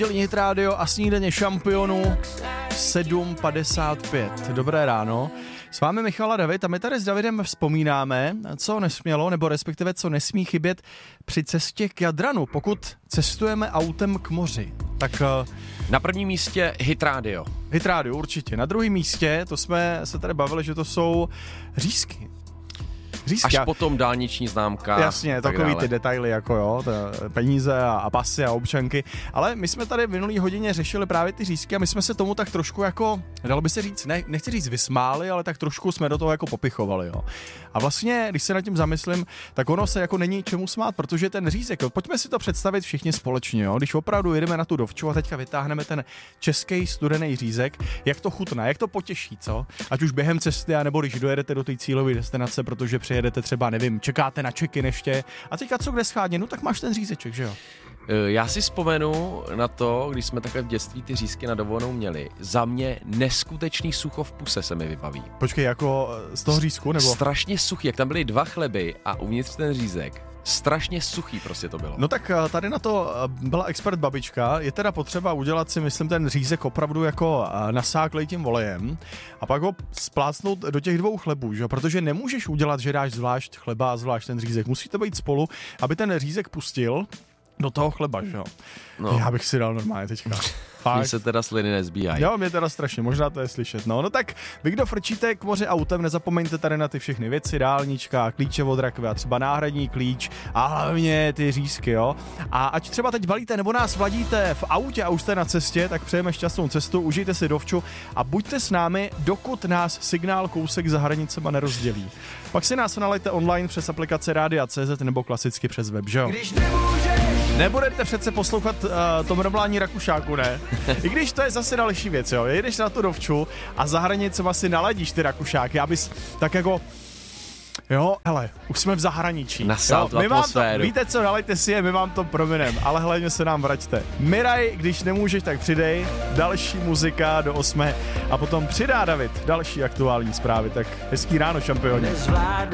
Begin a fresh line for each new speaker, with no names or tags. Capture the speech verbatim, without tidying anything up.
Dělní Hit Radio a snídaně šampionů sedm padesát pět. Dobré ráno. S vámi Michal a David a my tady s Davidem vzpomínáme, co nesmělo, nebo respektive co nesmí chybět při cestě k Jadranu, pokud cestujeme autem k moři. Tak
na prvním místě Hit Radio.
Hit Radio určitě. Na druhém místě, to jsme se tady bavili, že to jsou řízky. Řízky.
Až potom dálniční známka.
Jasně, takový dále. Ty detaily, jako jo, peníze a, a pasy a občanky. Ale my jsme tady v minulý hodině řešili právě ty řízky a my jsme se tomu tak trošku jako, dalo by se říct, ne, nechci říct vysmáli, ale tak trošku jsme do toho jako popichovali, jo. A vlastně, když se nad tím zamyslím, tak ono se jako není čemu smát, protože ten řízek, jo, pojďme si to představit všichni společně, jo. Když opravdu jedeme na tu Dovču a teďka vytáhneme ten český studený řízek, jak to chutná, jak to potěší, co? Ať už během cesty, nebo když dojedete do té cílové destinace, protože přijedete třeba, nevím, čekáte na check-in ještě a teďka co kde schádně, no tak máš ten řízeček, že jo?
Já si vzpomenu na to, když jsme takhle v dětství ty řízky na dovolenou měli. Za mě neskutečný sucho v puse se mi vybaví.
Počkej, jako z toho řízku, nebo?
Strašně suchý, jak tam byly dva chleby a uvnitř ten řízek. Strašně suchý prostě to bylo.
No tak tady na to byla expert babička, je teda potřeba udělat si, myslím, ten řízek opravdu jako nasáklej tím olejem a pak ho splácnout do těch dvou chlebů, že? Protože nemůžeš udělat, že dáš zvlášť chleba a zvlášť ten řízek. Musíte být spolu, aby ten řízek pustil do toho chleba, že jo? No. Já bych si dal normálně teďka.
Mně se teda sliny nezbíhají.
Jo, mě teda strašně, možná to je slyšet. No, no tak vy, kdo frčíte k moři autem, nezapomeňte tady na ty všechny věci, dálnička, klíče od rakve a třeba náhradní klíč a hlavně ty řízky, jo. A ať třeba teď balíte nebo nás vladíte v autě a už jste na cestě, tak přejeme šťastnou cestu, užijte si Dovču a buďte s námi, dokud nás signál kousek za hranicema nerozdělí. Pak si nás nalejte online přes aplikace Rádia tečka cé zet nebo klasicky přes web, že jo. Nebudete přece poslouchat uh, to mrmlání Rakušáku, ne? I když to je zase další věc, jo. Jedeš na tu Dovču a za hranicema si naladíš ty Rakušáky, abys tak jako... Jo, hele, už jsme v zahraničí.
Nasál tu atmosféru.
Víte co, nalejte si je, my vám to prominem, ale hlavně se nám vraťte. Miraj, když nemůžeš, tak přidej. Další muzika do osmé a potom přidá David další aktuální zprávy. Tak hezký ráno, šampioni.